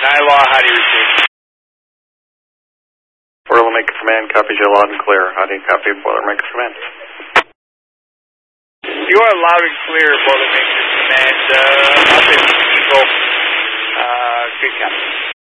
Nylaw, how do you receive? Boilermaker Command copies you loud and clear. How do you copy Boilermaker Command? You are loud and clear, Boilermaker Command. I'll say Eagle. Good captain.